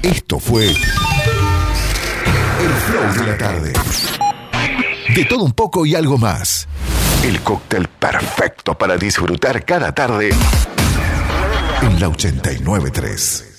Esto fue El Flow de la tarde. De todo un poco y algo más. El cóctel perfecto para disfrutar cada tarde en la 89.3.